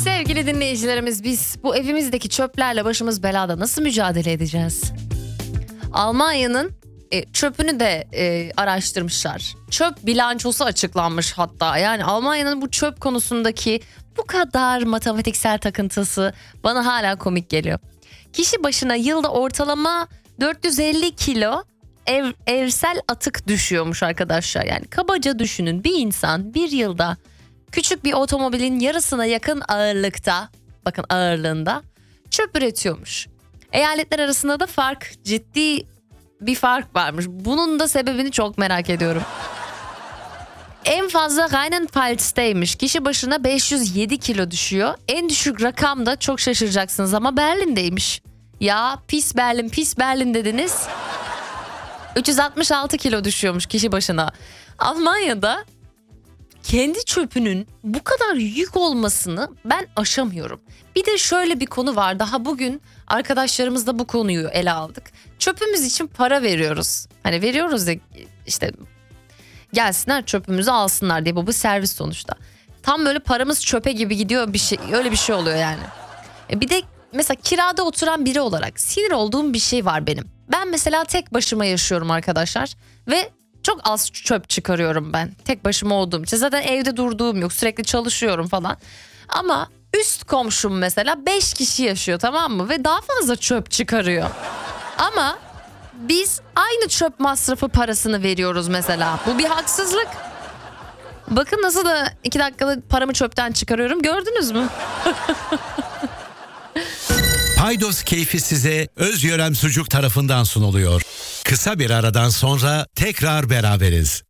Sevgili dinleyicilerimiz, biz bu evimizdeki çöplerle başımız belada nasıl mücadele edeceğiz? Almanya'nın çöpünü de araştırmışlar. Çöp bilançosu açıklanmış hatta. Yani Almanya'nın bu çöp konusundaki bu kadar matematiksel takıntısı bana hala komik geliyor. Kişi başına yılda ortalama 450 kilo evsel atık düşüyormuş arkadaşlar. Yani kabaca düşünün, bir insan bir yılda küçük bir otomobilin yarısına yakın ağırlıkta, bakın ağırlığında çöp üretiyormuş. Eyaletler arasında da ciddi bir fark varmış. Bunun da sebebini çok merak ediyorum. En fazla Rheinland-Pfalz'teymiş. Kişi başına 507 kilo düşüyor. En düşük rakam da çok şaşıracaksınız ama Berlin'deymiş. Ya pis Berlin, pis Berlin dediniz. 366 kilo düşüyormuş kişi başına. Almanya'da kendi çöpünün bu kadar yük olmasını ben aşamıyorum. Bir de şöyle bir konu var. Daha bugün arkadaşlarımızla bu konuyu ele aldık. Çöpümüz için para veriyoruz. Hani veriyoruz ya işte, gelsinler çöpümüzü alsınlar diye, bu servis sonuçta. Tam böyle paramız çöpe gibi gidiyor, bir şey, öyle bir şey oluyor yani. Bir de mesela kirada oturan biri olarak sinir olduğum bir şey var benim. Ben mesela tek başıma yaşıyorum arkadaşlar ve çok az çöp çıkarıyorum ben. Tek başıma olduğum için. Zaten evde durduğum yok. Sürekli çalışıyorum falan. Ama üst komşum mesela 5 kişi yaşıyor, tamam mı? Ve daha fazla çöp çıkarıyor. Ama biz aynı çöp masrafı parasını veriyoruz mesela. Bu bir haksızlık. Bakın nasıl da 2 dakikada paramı çöpten çıkarıyorum. Gördünüz mü? Paydos keyfi size Özgören Sucuk tarafından sunuluyor. Kısa bir aradan sonra tekrar beraberiz.